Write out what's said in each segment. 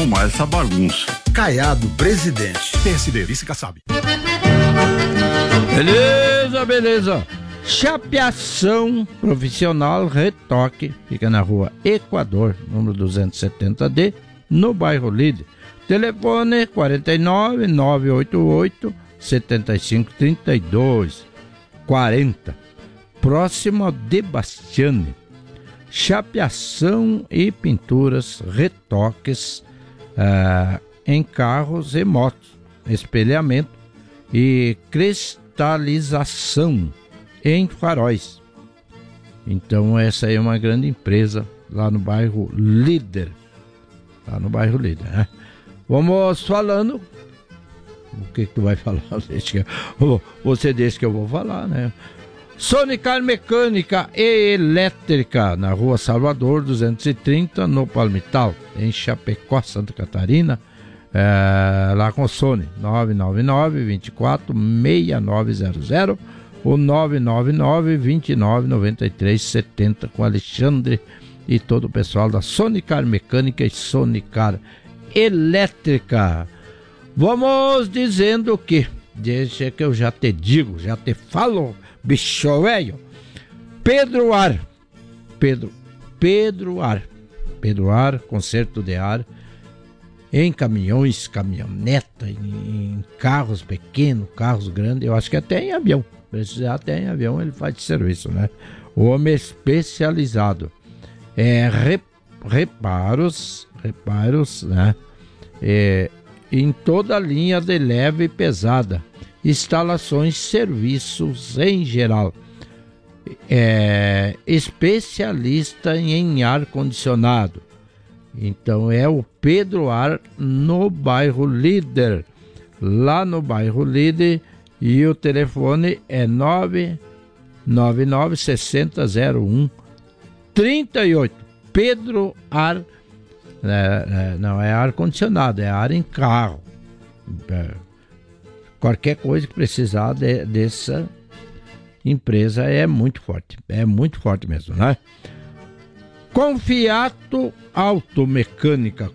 arrumar essa bagunça. Caiado, presidente. PSD, vice Kassab. Beleza. Chapeação profissional retoque. Fica na rua Equador, número 270D, no bairro Líder. Telefone 49 988 75 32 40. Próximo ao De Bastiani. Chapeação e pinturas, retoques em carros e motos, espelhamento e cristalização em faróis. Então essa aí é uma grande empresa lá no bairro Líder. Né? Vamos falando. O que tu vai falar? Você deixa que eu vou falar, né? Sonicar Mecânica e Elétrica, na rua Salvador 230, no Palmital, em Chapecó, Santa Catarina, lá com o Sony 999-24-6900 ou 999-29-9370 com Alexandre e todo o pessoal da Sonicar Mecânica e Sonicar Elétrica. Vamos dizendo que, deixa que eu já te digo, já te falo, bicho velho. Pedro Ar, conserto de ar em caminhões, caminhoneta, em carros pequenos, carros grandes, eu acho que até em avião. Precisar até em avião ele faz serviço, né? Homem especializado. Reparos, né? Em toda a linha de leve e pesada. Instalações, serviços em geral. Especialista em ar-condicionado. Então é o Pedro Ar no bairro Líder. Lá no bairro Líder. E o telefone é 999 60 01 38. Pedro Ar. Não é ar-condicionado, é ar em carro. Qualquer coisa que precisar dessa empresa é muito forte mesmo, né? Confiato Automecânica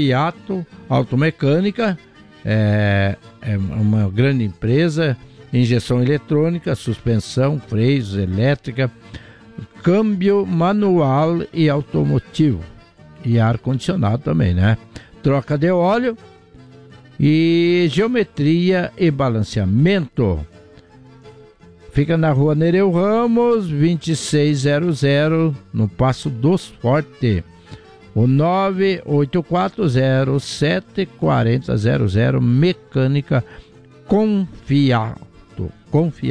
é uma grande empresa, injeção eletrônica, suspensão, freios, elétrica, câmbio manual e automotivo e ar-condicionado também, né? Troca de óleo e geometria e balanceamento. Fica na rua Nereu Ramos, 2600, no Passo dos Fortes. O 984074000, Mecânica Confiato.